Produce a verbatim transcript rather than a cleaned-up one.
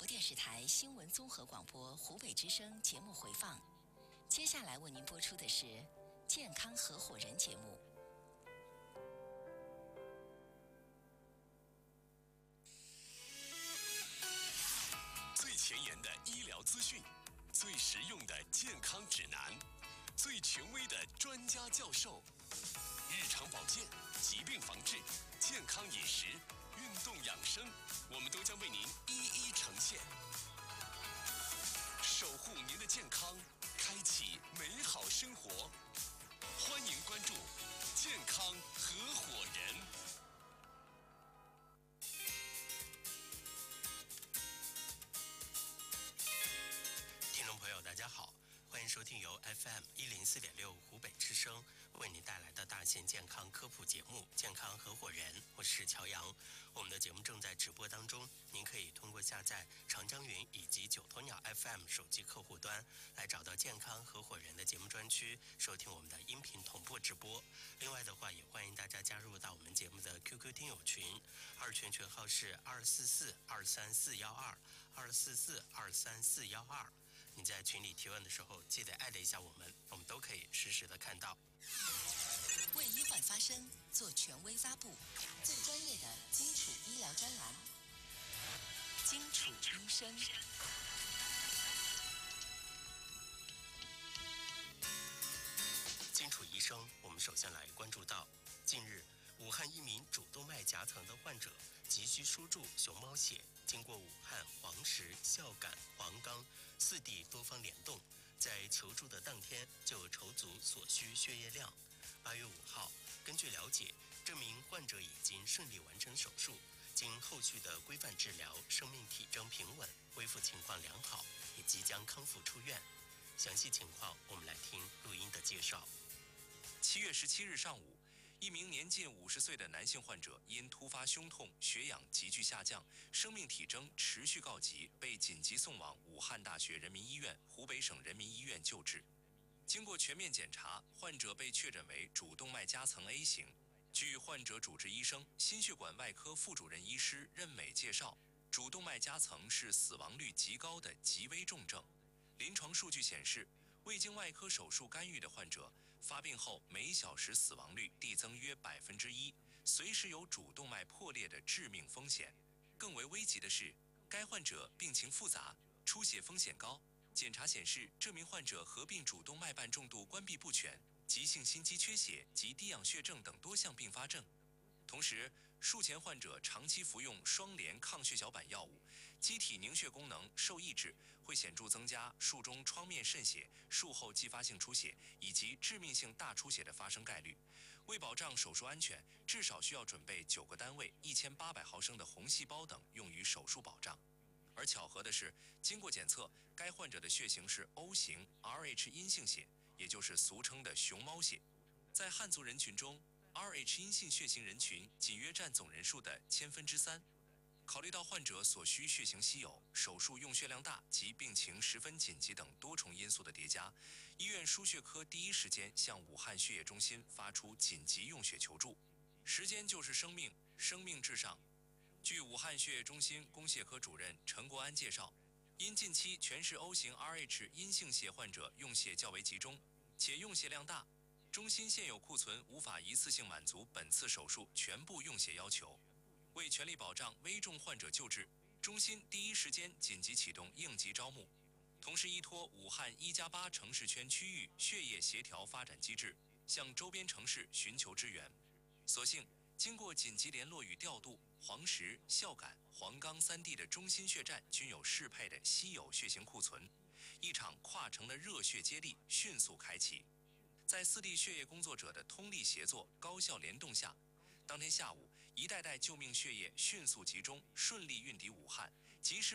电视台新闻综合广播湖北之声节目回放。接下来为您播出的是《健康合伙人》节目。 最前沿的医疗资讯，最实用的健康指南，最权威的专家教授，日常保健、疾病防治、健康饮食、运动养生，我们都将为您一一呈现，守护您的健康，开启美好生活。欢迎关注健康合伙人。 听众朋友，大家好，欢迎收听由 F M 一零四点六湖北之声为您带来的大型健康科普节目《健康合伙人》，我是乔阳。我们的节目正在直播当中，您可以通过下载长江云以及九头鸟 F M 手机客户端来找到健康合伙人的节目专区，收听我们的音频同步直播。另外的话，也欢迎大家加入到我们节目的 Q Q 听友群，二群群号是二四四二三四幺二二四四二三四幺二。你在群里提问的时候，记得艾特一下我们，我们都可以实时的看到。 为医患发声，做权威发布，最专业的基础医疗专栏，基础医生。 基础医生，我们首先来关注到，近日武汉一名主动脉夹层的患者急需输注熊猫血，经过武汉、黄石、孝感、黄冈四地多方联动，在求助的当天就筹足所需血液量。八月五号，根据了解，这名患者已经顺利完成手术，经后续的规范治疗，生命体征平稳，恢复情况良好，也即将康复出院。详细情况，我们来听录音的介绍。 七月十七日上午，一名年近五十岁的男性患者因突发胸痛、血氧急剧下降，生命体征持续告急，被紧急送往武汉大学人民医院、湖北省人民医院救治。经过全面检查，患者被确诊为主动脉夹层 A 型。据患者主治医生、心血管外科副主任医师任美介绍，主动脉夹层是死亡率极高的极危重症。临床数据显示，未经外科手术干预的患者，发病后每小时死亡率递增约百分之一，随时有主动脉破裂的致命风险。更为危急的是，该患者病情复杂，出血风险高。检查显示，这名患者合并主动脉瓣重度关闭不全、急性心肌缺血及低氧血症等多项并发症。同时，术前患者长期服用双联抗血小板药物，机体凝血功能受抑制，会显著增加术中创面渗血、术后继发性出血以及致命性大出血的发生概率。为保障手术安全，至少需要准备九个单位一千八百毫升的红细胞等用于手术保障。而巧合的是，经过检测，该患者的血型是 O 型 R H 阴性血，也就是俗称的熊猫血。在汉族人群中， R H 阴性血型人群仅约占总人数的千分之三。考虑到患者所需血型稀有、手术用血量大及病情十分紧急等多重因素的叠加，医院输血科第一时间向武汉血液中心发出紧急用血求助。时间就是生命，生命至上。据武汉血液中心供血科主任陈国安介绍，因近期全市 O 型 R H 阴性血患者用血较为集中，且用血量大，中心现有库存无法一次性满足本次手术全部用血要求。为全力保障危重患者救治，中心第一时间紧急启动应急招募，同时依托武汉一加八城市圈区域血液协调发展机制，向周边城市寻求支援。所幸经过紧急联络与调度，黄石、孝感、黄冈三地的中心血站均有适配的稀有血型库存，一场跨城的热血接力迅速开启。在四地血液工作者的通力协作、高效联动下，当天下午，一袋袋救命血液迅速集中，顺利运抵武汉，及时